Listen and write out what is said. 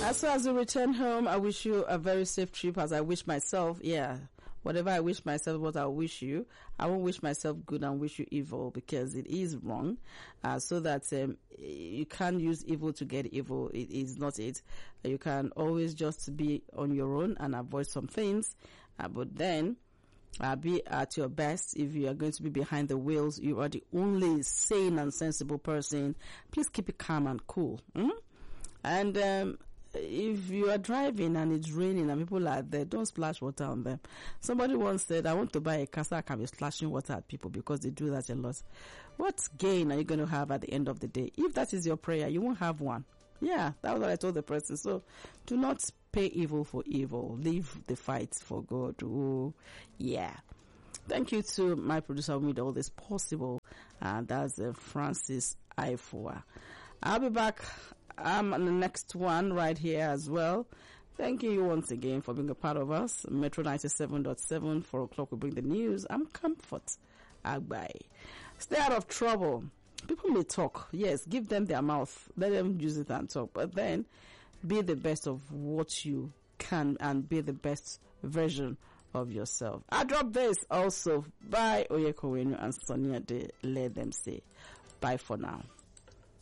As far as you return home, I wish you a very safe trip, as I wish myself. Yeah, whatever I wish myself, what I wish you. I won't wish myself good and wish you evil, because it is wrong. So that you can't use evil to get evil. It is not it. You can always just be on your own and avoid some things. But then, be at your best. If you are going to be behind the wheels, you are the only sane and sensible person. Please keep it calm and cool. And if you are driving and it's raining and people are there, don't splash water on them. Somebody once said, I want to buy a car so I can be splashing water at people, because they do that a lot. What gain are you going to have at the end of the day? If that is your prayer, you won't have one. Yeah, that was what I told the person. So do not pay evil for evil. Leave the fight for God. Oh, yeah. Thank you to my producer who made all this possible. And that's Francis Ifua. I'll be back on the next one right here as well. Thank you once again for being a part of us. Metro 97.7, 4 o'clock will bring the news. I'm Comfort Agbai. Stay out of trouble. People may talk. Yes, give them their mouth. Let them use it and talk. But then, be the best of what you can and be the best version of yourself. I drop this also by Oyeko Wenu and Sonia De. Let them say bye for now.